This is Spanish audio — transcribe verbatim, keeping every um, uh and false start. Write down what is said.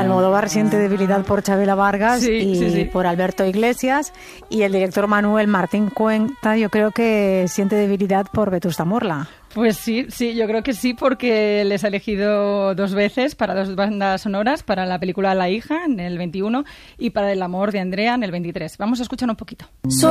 Almodóvar siente debilidad por Chabela Vargas Sí, y sí, sí. por Alberto Iglesias, y el director Manuel Martín Cuenta yo creo que siente debilidad por Vetusta Morla. Pues sí, sí, yo creo que sí, porque les ha elegido dos veces para dos bandas sonoras, para la película La hija en el veintiuno y para El amor de Andrea en el veintitrés. Vamos a escuchar un poquito. So